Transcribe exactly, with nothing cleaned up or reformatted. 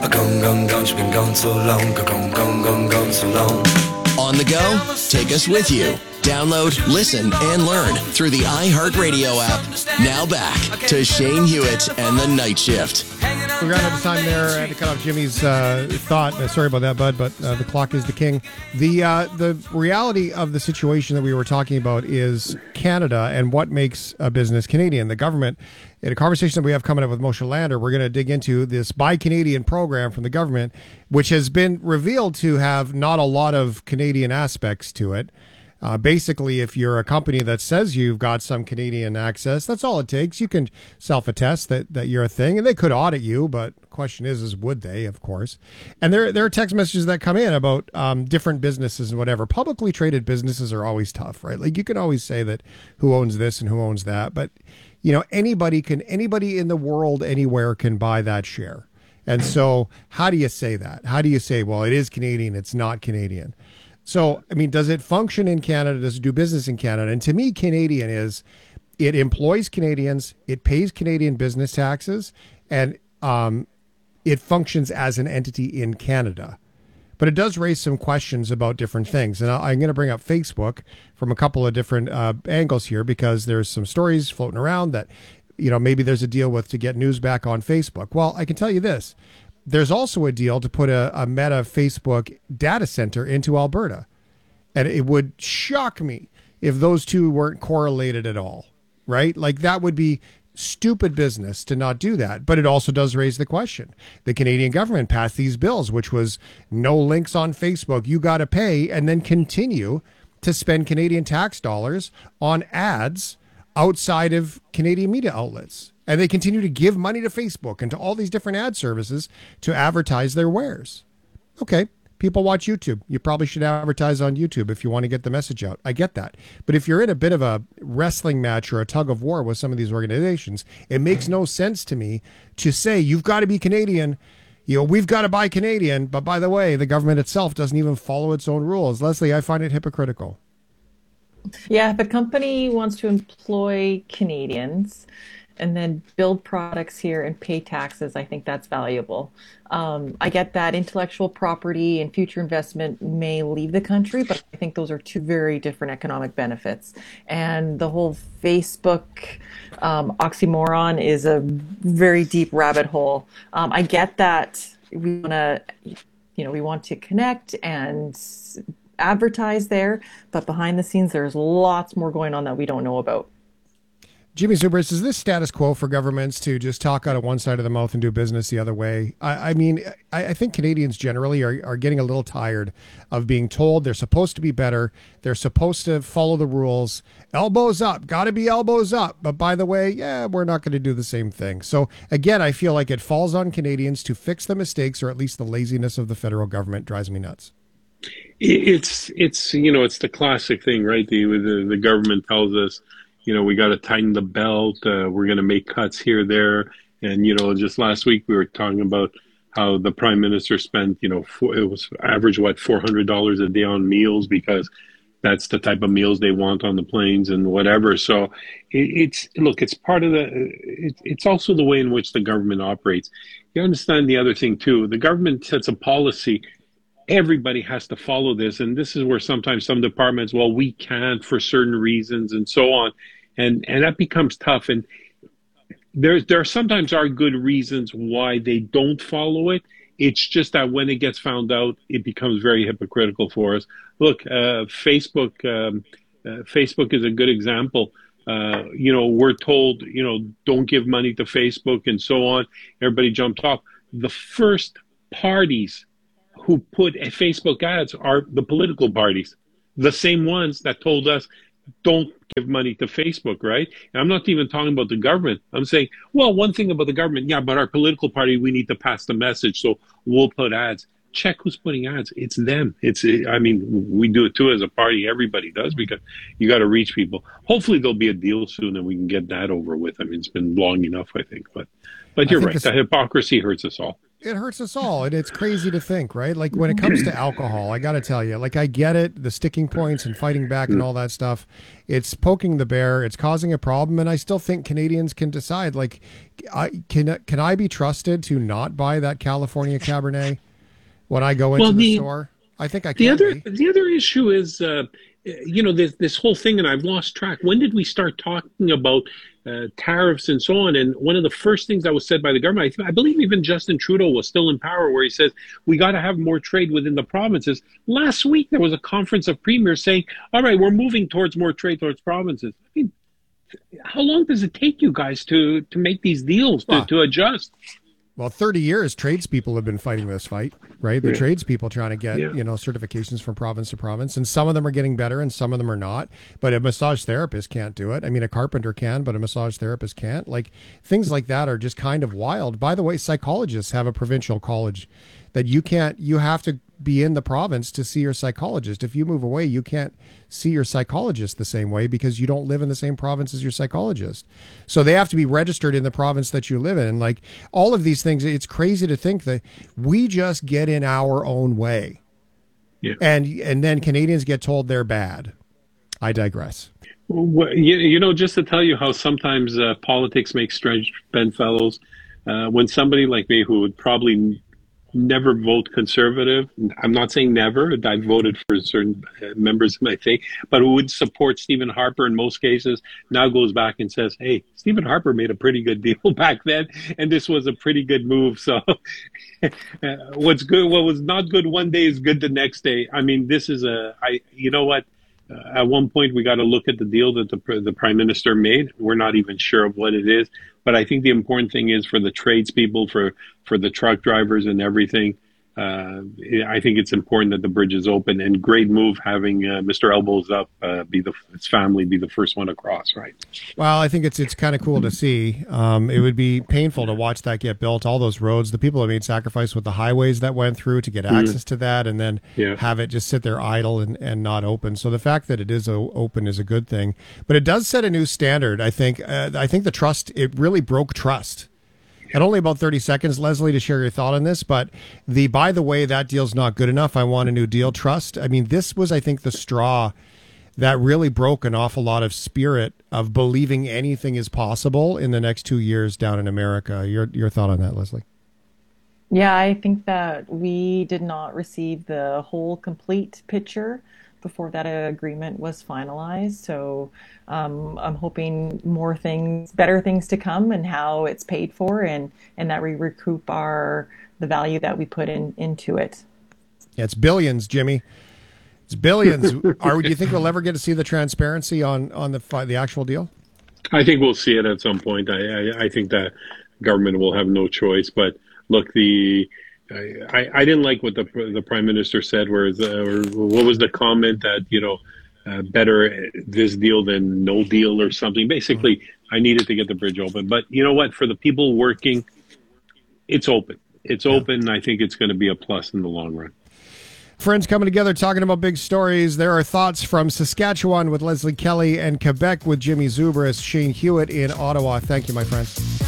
Gone, gone, gone, she's been gone so long. Gone, gone, gone, gone so long. On the go? Take us with you. Download, listen, and learn through the iHeartRadio app. Now back to Shane Hewitt and the Night Shift. We ran out of time there. I had to cut off Jimmy's uh, thought. Uh, sorry about that, bud, but uh, the clock is the king. The uh, the reality of the situation that we were talking about is Canada and what makes a business Canadian. The government, in a conversation that we have coming up with Moshe Lander, we're going to dig into this Buy Canadian program from the government, which has been revealed to have not a lot of Canadian aspects to it. Uh, basically, if you're a company that says you've got some Canadian access, that's all it takes. You can self-attest that, that you're a thing, and they could audit you, but the question is, is would they, of course? And there, there are text messages that come in about um, different businesses and whatever. Publicly traded businesses are always tough, right? Like, you can always say that who owns this and who owns that, but, you know, anybody can, anybody in the world anywhere can buy that share. And so how do you say that? How do you say, well, it is Canadian, it's not Canadian? So, I mean, does it function in Canada? Does it do business in Canada? And to me, Canadian is, it employs Canadians, it pays Canadian business taxes, and um, it functions as an entity in Canada. But it does raise some questions about different things. And I'm going to bring up Facebook from a couple of different uh, angles here, because there's some stories floating around that, you know, maybe there's a deal with to get news back on Facebook. Well, I can tell you this. There's also a deal to put a, a Meta Facebook data center into Alberta. And it would shock me if those two weren't correlated at all, right? Like, that would be stupid business to not do that. But it also does raise the question. The Canadian government passed these bills, which was no links on Facebook. You got to pay, and then continue to spend Canadian tax dollars on ads outside of Canadian media outlets. And they continue to give money to Facebook and to all these different ad services to advertise their wares. Okay, people watch YouTube. You probably should advertise on YouTube if you want to get the message out. I get that. But if you're in a bit of a wrestling match or a tug of war with some of these organizations, it makes no sense to me to say you've got to be Canadian. You know, we've got to buy Canadian. But by the way, the government itself doesn't even follow its own rules. Leslie, I find it hypocritical. Yeah, if a company wants to employ Canadians and then build products here and pay taxes, I think that's valuable. Um, I get that intellectual property and future investment may leave the country, but I think those are two very different economic benefits. And the whole Facebook um, oxymoron is a very deep rabbit hole. Um, I get that we want to, you know, we want to connect and advertise there, but behind the scenes, there's lots more going on that we don't know about. Jimmy Zubris, is this status quo for governments to just talk out of one side of the mouth and do business the other way? I, I mean, I, I think Canadians generally are, are getting a little tired of being told they're supposed to be better. They're supposed to follow the rules. Elbows up, got to be elbows up. But by the way, yeah, we're not going to do the same thing. So again, I feel like it falls on Canadians to fix the mistakes, or at least the laziness of the federal government drives me nuts. It's, it's you know, it's the classic thing, right? The, the, the government tells us, you know, we got to tighten the belt. Uh, we're going to make cuts here, there. And, you know, just last week we were talking about how the prime minister spent, you know, four, it was average, what, four hundred dollars a day on meals, because that's the type of meals they want on the planes and whatever. So it, it's, look, it's part of the, it, it's also the way in which the government operates. You understand the other thing too. The government sets a policy. Everybody has to follow this. And this is where sometimes some departments, well, we can't for certain reasons and so on. And and that becomes tough. And there, there sometimes are good reasons why they don't follow it. It's just that when it gets found out, it becomes very hypocritical for us. Look, uh, Facebook, um, uh, Facebook is a good example. Uh, you know, we're told, you know, don't give money to Facebook and so on. Everybody jumped off. The first parties who put Facebook ads are the political parties, the same ones that told us don't give money to Facebook, right? And I'm not even talking about the government. I'm saying, well, one thing about the government, yeah, but our political party, we need to pass the message, so we'll put ads. Check who's putting ads. It's them. It's, I mean, we do it too as a party. Everybody does, because you got to reach people. Hopefully there'll be a deal soon and we can get that over with. I mean, it's been long enough, I think. But, but you're right. The hypocrisy hurts us all. it hurts us all, and it's crazy to think, right? Like when it comes to alcohol, I got to tell you, like I get it, the sticking points and fighting back and all that stuff. It's poking the bear. It's causing a problem, and I still think Canadians can decide. Like, I can can I be trusted to not buy that California Cabernet when I go into well, the, the store? I think I can. The other be. the other issue is, uh, you know, this this whole thing, and I've lost track. When did we start talking about uh, tariffs and so on? And one of the first things that was said by the government, I, I believe even Justin Trudeau was still in power, where he says we got to have more trade within the provinces. Last week there was a conference of premiers saying, "All right, we're moving towards more trade towards provinces." I mean, how long does it take you guys to to make these deals to, Well, to adjust? Well, thirty years, tradespeople have been fighting this fight, right? The Yeah. tradespeople trying to get, Yeah. you know, certifications from province to province, and some of them are getting better and some of them are not. But a massage therapist can't do it. I mean, a carpenter can, but a massage therapist can't. Like, things like that are just kind of wild. By the way, psychologists have a provincial college that you can't, you have to be in the province to see your psychologist. If you move away, you can't see your psychologist the same way because you don't live in the same province as your psychologist. So they have to be registered in the province that you live in. Like all of these things, it's crazy to think that we just get in our own way. Yeah. And and then Canadians get told they're bad. I digress. Well, you, you know, just to tell you how sometimes uh, politics makes strange bedfellows. Uh, when somebody like me, who would probably never vote conservative, I'm not saying never, I voted for certain members of my faith, but who would support Stephen Harper in most cases, now goes back and says, hey, Stephen Harper made a pretty good deal back then, and this was a pretty good move. So uh, what's good, what was not good one day is good the next day. I mean, this is a, I, you know what? Uh, at one point, we got to look at the deal that the the prime minister made. We're not even sure of what it is, but I think the important thing is for the tradespeople, for for the truck drivers and everything. Uh, I think it's important that the bridge is open, and great move having uh, Mister Elbows Up uh, be the his family be the first one across, right? Well, I think it's it's kind of cool to see. Um, it would be painful to watch that get built. All those roads, the people have made sacrifice with the highways that went through to get access mm. to that, and then yeah. have it just sit there idle and, and not open. So the fact that it is open is a good thing, but it does set a new standard. I think. Uh, I think the trust it really broke trust. And only about thirty seconds, Leslie, to share your thought on this. But the, by the way, that deal's not good enough. I want a new deal. Trust. I mean, this was, I think, the straw that really broke an awful lot of spirit of believing anything is possible in the next two years down in America. Your your thought on that, Leslie? Yeah, I think that we did not receive the whole complete picture before that agreement was finalized. So um, I'm hoping more things, better things to come, and how it's paid for, and, and that we recoup our the value that we put in into it. Yeah, it's billions, Jimmy. It's billions. Are do you think we'll ever get to see the transparency on on the the actual deal? I think we'll see it at some point. I I, I think that government will have no choice. But look, the I, I didn't like what the the prime minister said. Where the, or what was the comment that you know uh, better this deal than no deal or something? Basically, I needed to get the bridge open. But you know what? For the people working, it's open. It's yeah. open. I think it's going to be a plus in the long run. Friends coming together, talking about big stories. There are thoughts from Saskatchewan with Leslie Kelly and Quebec with Jimmy Zubris, Shane Hewitt in Ottawa. Thank you, my friends.